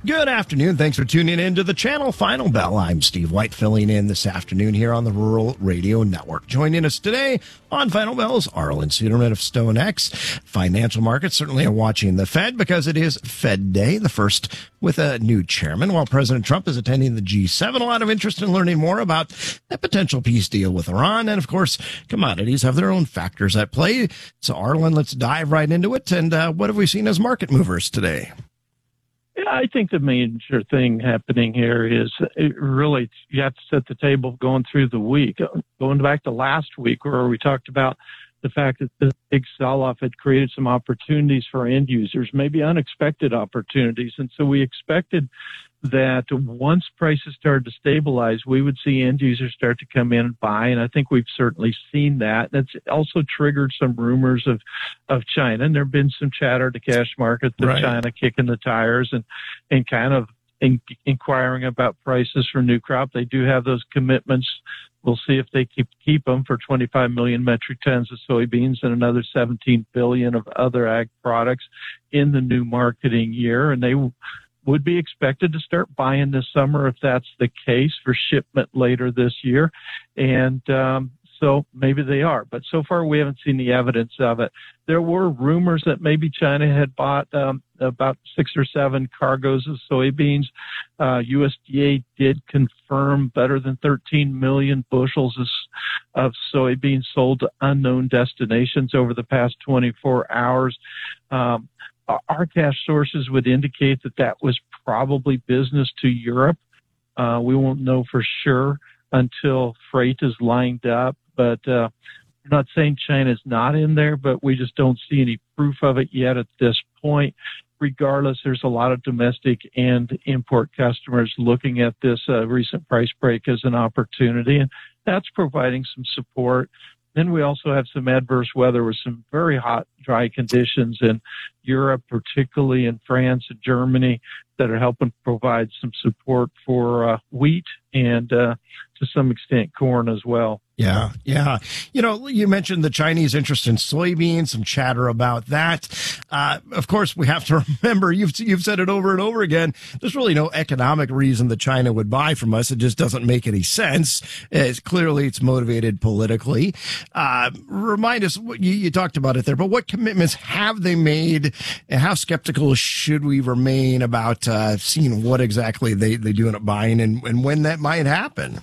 Good afternoon. Thanks for tuning in to the channel Final Bell. I'm Steve White, filling in this afternoon here on the Rural Radio Network. Joining us today on Final Bell is Arlan Suderman of StoneX. Financial markets certainly are watching the Fed because it is Fed Day, the first with a new chairman, while President Trump is attending the G7. A lot of interest in learning more about that potential peace deal with Iran. And, of course, commodities have their own factors at play. So, Arlan, let's dive right into it. And what have we seen as market movers today? Yeah, I think the major thing happening here is you have to set the table going through the week. Going back to last week where we talked about the fact that the big sell-off had created some opportunities for end users, maybe unexpected opportunities. And so we expected that once prices started to stabilize, we would see end users start to come in and buy. And I think we've certainly seen that. That's also triggered some rumors of China. And there have been some chatter to cash market that Right. China kicking the tires and kind of inquiring about prices for new crop. They do have those commitments. We'll see if they keep them for 25 million metric tons of soybeans and another 17 billion of other ag products in the new marketing year. And they would be expected to start buying this summer if that's the case for shipment later this year. And so maybe they are. But so far we haven't seen the evidence of it. There were rumors that maybe China had bought about 6 or 7 cargoes of soybeans. USDA did confirm better than 13 million bushels of soybeans sold to unknown destinations over the past 24 hours. Our cash sources would indicate that was probably business to Europe. We won't know for sure until freight is lined up, but I'm not saying China's not in there, but we just don't see any proof of it yet at this point. Regardless, there's a lot of domestic and import customers looking at this recent price break as an opportunity, and that's providing some support. Then we also have some adverse weather with some very hot, dry conditions in Europe, particularly in France and Germany, that are helping provide some support for wheat and to some extent corn as well. Yeah. You know, you mentioned the Chinese interest in soybeans, some chatter about that. Of course, we have to remember, you've said it over and over again, there's really no economic reason that China would buy from us. It just doesn't make any sense. Clearly, it's motivated politically. Remind us, you talked about it there, but what commitments have they made, and how skeptical should we remain about seeing what exactly they do end up buying and when that might happen?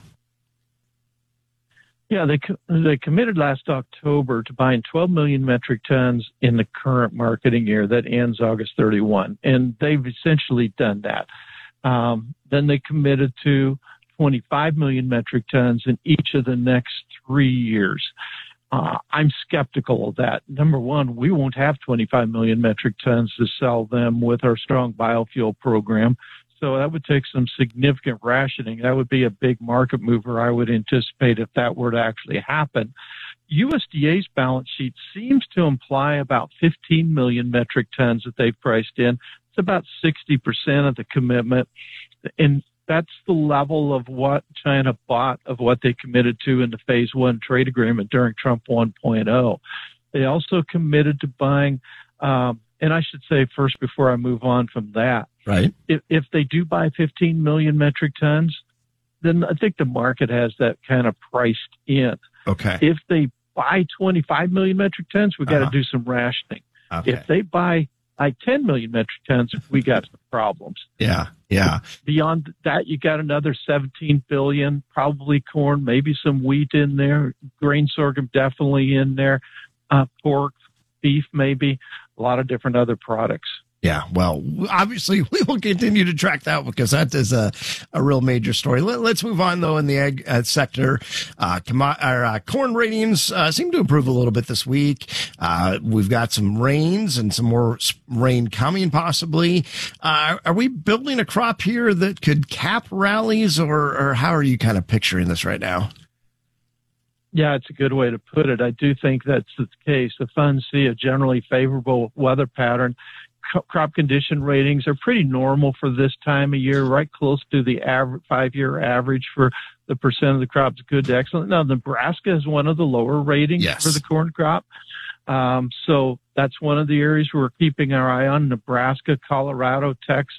Yeah, they committed last October to buying 12 million metric tons in the current marketing year that ends August 31, and they've essentially done that. Then they committed to 25 million metric tons in each of the next 3 years. I'm skeptical of that. Number one, we won't have 25 million metric tons to sell them with our strong biofuel program. So that would take some significant rationing. That would be a big market mover, I would anticipate, if that were to actually happen. USDA's balance sheet seems to imply about 15 million metric tons that they've priced in. It's about 60% of the commitment. And that's the level of what China bought of what they committed to in the phase 1 trade agreement during Trump 1.0. They also committed to buying, and I should say first before I move on from that, right? If they do buy 15 million metric tons, then I think the market has that kind of priced in. Okay. If they buy 25 million metric tons, we got to do some rationing. Okay. If they buy like 10 million metric tons, we got some problems. Yeah. Beyond that, you got another 17 billion, probably corn, maybe some wheat in there, grain sorghum definitely in there, pork, beef maybe, a lot of different other products. Yeah, well, obviously, we will continue to track that because that is a real major story. Let's move on, though, in the ag sector. Corn ratings seem to improve a little bit this week. We've got some rains and some more rain coming, possibly. Are we building a crop here that could cap rallies, or how are you kind of picturing this right now? Yeah, it's a good way to put it. I do think that's the case. The funds see a generally favorable weather pattern. Crop condition ratings are pretty normal for this time of year, right close to the 5-year average for the percent of the crops good to excellent. Now, Nebraska is one of the lower ratings for the corn crop. So that's one of the areas we're keeping our eye on. Nebraska, Colorado, Texas.